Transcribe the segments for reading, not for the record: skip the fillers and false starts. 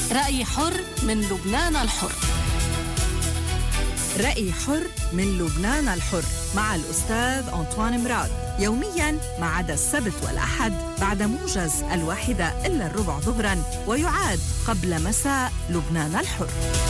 رأي حر من لبنان الحر. رأي حر من لبنان الحر مع الأستاذ أنطوان مراد، يومياً ما عدا السبت والأحد بعد موجز 1:15 ظهراً، ويعاد قبل مساء لبنان الحر.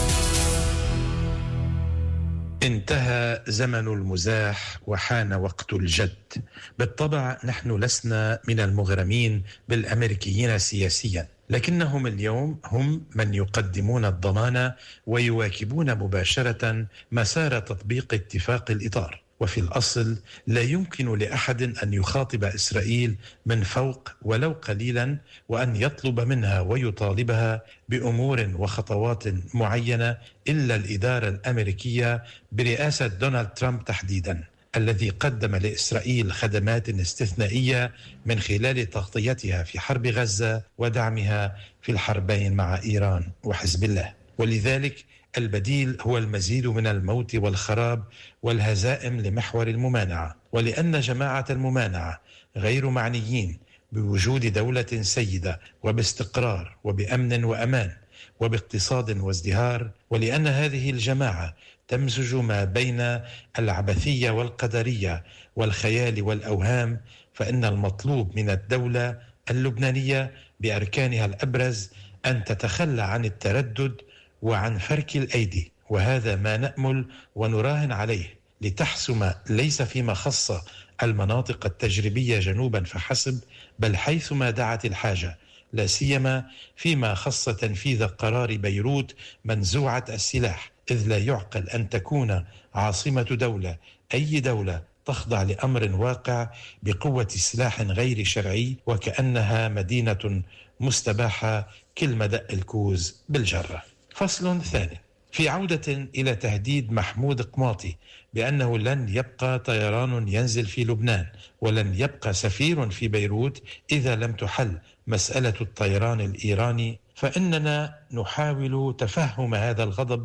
انتهى زمن المزاح وحان وقت الجد. بالطبع نحن لسنا من المغرمين بالأمريكيين سياسياً، لكنهم اليوم هم من يقدمون الضمان ويواكبون مباشرة مسار تطبيق اتفاق الإطار. وفي الأصل لا يمكن لأحد أن يخاطب إسرائيل من فوق ولو قليلا، وأن يطلب منها ويطالبها بأمور وخطوات معينة إلا الإدارة الأمريكية برئاسة دونالد ترامب تحديدا، الذي قدم لإسرائيل خدمات استثنائية من خلال تغطيتها في حرب غزة ودعمها في الحربين مع إيران وحزب الله. ولذلك البديل هو المزيد من الموت والخراب والهزائم لمحور الممانعة. ولأن جماعة الممانعة غير معنيين بوجود دولة سيدة وباستقرار وبأمن وأمان وباقتصاد وازدهار، ولأن هذه الجماعة تمزج ما بين العبثية والقدرية والخيال والأوهام، فإن المطلوب من الدولة اللبنانية بأركانها الأبرز أن تتخلى عن التردد وعن فرك الأيدي، وهذا ما نأمل ونراهن عليه لتحسم ليس فيما خص المناطق التجريبية جنوبا فحسب، بل حيثما دعت الحاجة، لا سيما فيما خص تنفيذ قرار بيروت منزوعة السلاح، إذ لا يعقل أن تكون عاصمة دولة أي دولة تخضع لأمر واقع بقوة سلاح غير شرعي وكأنها مدينة مستباحة كالمدق الكوز بالجرة. فصل ثاني في عودة إلى تهديد محمود قماطي بأنه لن يبقى طيران ينزل في لبنان ولن يبقى سفير في بيروت إذا لم تحل مسألة الطيران الإيراني، فإننا نحاول تفهم هذا الغضب